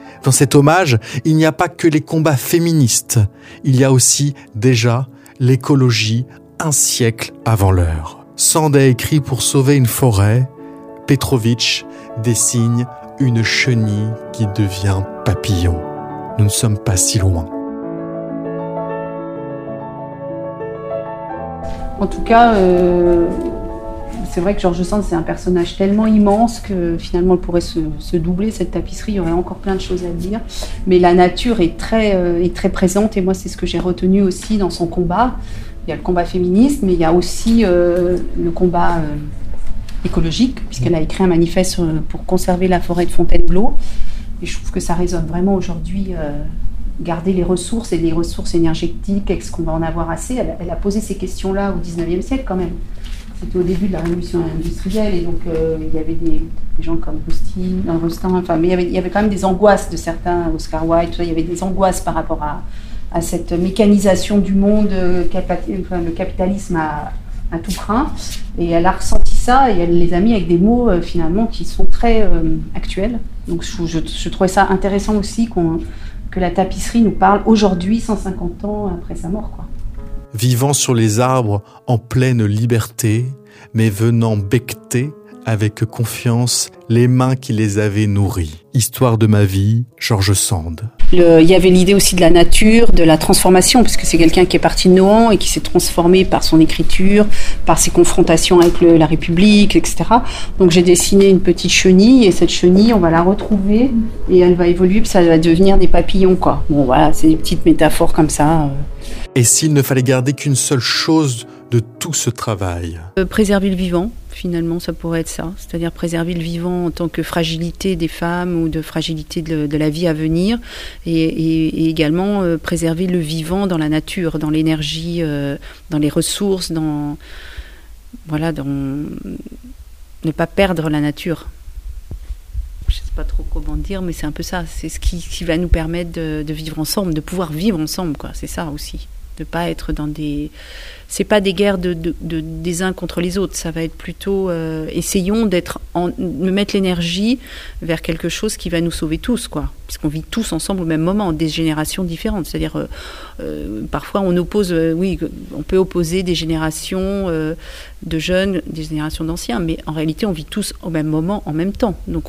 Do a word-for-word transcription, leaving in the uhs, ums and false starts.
Dans cet hommage, il n'y a pas que les combats féministes, il y a aussi déjà l'écologie un siècle avant l'heure. Sand a écrit pour sauver une forêt, Petrovitch dessine une chenille qui devient papillon. Nous ne sommes pas si loin. En tout cas, euh, c'est vrai que George Sand, c'est un personnage tellement immense que finalement, elle pourrait se, se doubler, cette tapisserie. Il y aurait encore plein de choses à dire. Mais la nature est très, euh, est très présente et moi, c'est ce que j'ai retenu aussi dans son combat. Il y a le combat féministe, mais il y a aussi euh, le combat euh, écologique, puisqu'elle a écrit un manifeste pour conserver la forêt de Fontainebleau. Et je trouve que ça résonne vraiment aujourd'hui. Euh, garder les ressources et les ressources énergétiques, est-ce qu'on va en avoir assez? elle, elle a posé ces questions-là au dix-neuvième siècle quand même. C'était au début de la révolution industrielle et donc euh, il y avait des, des gens comme Rustin, non, Rustin, enfin, mais il y, avait, il y avait quand même des angoisses de certains, Oscar Wilde, il y avait des angoisses par rapport à, à cette mécanisation du monde, euh, capat- enfin, le capitalisme à, à tout craint. Et elle a ressenti ça et elle les a mis avec des mots euh, finalement qui sont très euh, actuels. Donc je, je, je trouvais ça intéressant aussi qu'on que la tapisserie nous parle aujourd'hui, cent cinquante ans après sa mort, quoi. Vivant sur les arbres en pleine liberté, mais venant becqueter avec confiance les mains qui les avaient nourris. Histoire de ma vie, George Sand. Le, il y avait l'idée aussi de la nature, de la transformation, parce que c'est quelqu'un qui est parti de Nohant et qui s'est transformé par son écriture, par ses confrontations avec le, la République, et cetera. Donc j'ai dessiné une petite chenille, et cette chenille, on va la retrouver, et elle va évoluer, puis ça va devenir des papillons, quoi. Bon, voilà, c'est des petites métaphores comme ça. Et s'il ne fallait garder qu'une seule chose de tout ce travail? euh, Préserver le vivant. Finalement, ça pourrait être ça, c'est-à-dire préserver le vivant en tant que fragilité des femmes ou de fragilité de, de la vie à venir, et, et, et également euh, préserver le vivant dans la nature, dans l'énergie, euh, dans les ressources, dans voilà, dans ne pas perdre la nature. Je ne sais pas trop comment dire, mais c'est un peu ça. C'est ce qui, qui va nous permettre de, de vivre ensemble, de pouvoir vivre ensemble, quoi. C'est ça aussi. De pas être dans des, c'est pas des guerres de, de, de des uns contre les autres, ça va être plutôt euh, essayons d'être en, de mettre l'énergie vers quelque chose qui va nous sauver tous, quoi, parce qu'on vit tous ensemble au même moment, des générations différentes, c'est-à-dire euh, euh, parfois on oppose, euh, oui, on peut opposer des générations euh, de jeunes, des générations d'anciens, mais en réalité on vit tous au même moment, en même temps, donc